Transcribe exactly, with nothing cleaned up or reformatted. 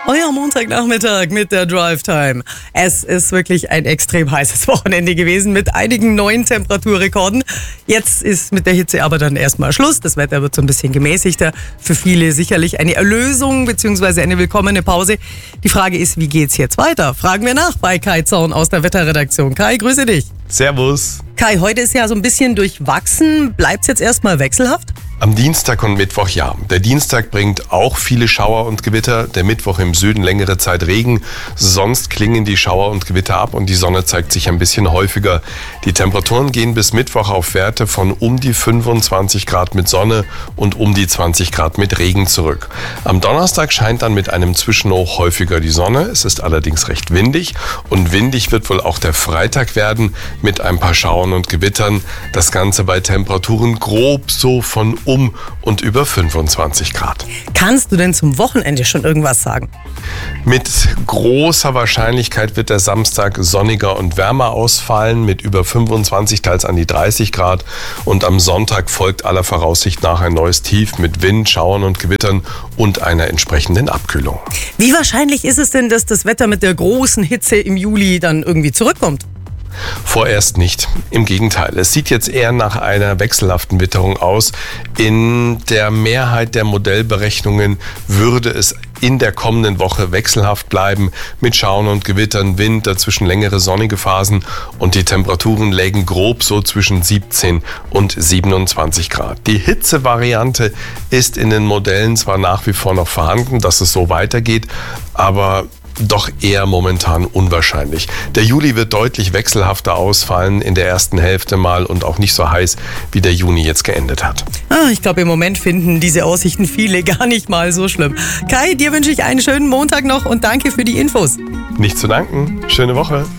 Euer Montagnachmittag mit der Drive Time. Es ist wirklich ein extrem heißes Wochenende gewesen mit einigen neuen Temperaturrekorden. Jetzt ist mit der Hitze aber dann erstmal Schluss. Das Wetter wird so ein bisschen gemäßigter. Für viele sicherlich eine Erlösung bzw. eine willkommene Pause. Die Frage ist, wie geht's jetzt weiter? Fragen wir nach bei Kai Zorn aus der Wetterredaktion. Kai, grüße dich. Servus. Kai, heute ist ja so ein bisschen durchwachsen. Bleibt's jetzt erstmal wechselhaft? Am Dienstag und Mittwoch ja. Der Dienstag bringt auch viele Schauer und Gewitter, der Mittwoch im Süden längere Zeit Regen. Sonst klingen die Schauer und Gewitter ab und die Sonne zeigt sich ein bisschen häufiger. Die Temperaturen gehen bis Mittwoch auf Werte von um die fünfundzwanzig Grad mit Sonne und um die zwanzig Grad mit Regen zurück. Am Donnerstag scheint dann mit einem Zwischenhoch häufiger die Sonne. Es ist allerdings recht windig und windig wird wohl auch der Freitag werden mit ein paar Schauern und Gewittern. Das Ganze bei Temperaturen grob so von um und über fünfundzwanzig Grad. Kannst du denn zum Wochenende schon irgendwas sagen? Mit großer Wahrscheinlichkeit wird der Samstag sonniger und wärmer ausfallen mit über fünfundzwanzig, teils an die dreißig Grad. Und am Sonntag folgt aller Voraussicht nach ein neues Tief mit Wind, Schauern und Gewittern und einer entsprechenden Abkühlung. Wie wahrscheinlich ist es denn, dass das Wetter mit der großen Hitze im Juli dann irgendwie zurückkommt? Vorerst nicht. Im Gegenteil. Es sieht jetzt eher nach einer wechselhaften Witterung aus. In der Mehrheit der Modellberechnungen würde es in der kommenden Woche wechselhaft bleiben mit Schauern und Gewittern, Wind, dazwischen längere sonnige Phasen und die Temperaturen lägen grob so zwischen siebzehn und siebenundzwanzig Grad. Die Hitzevariante ist in den Modellen zwar nach wie vor noch vorhanden, dass es so weitergeht, aber doch eher momentan unwahrscheinlich. Der Juli wird deutlich wechselhafter ausfallen in der ersten Hälfte mal und auch nicht so heiß, wie der Juni jetzt geendet hat. Ah, ich glaube, im Moment finden diese Aussichten viele gar nicht mal so schlimm. Kai, dir wünsche ich einen schönen Montag noch und danke für die Infos. Nicht zu danken. Schöne Woche.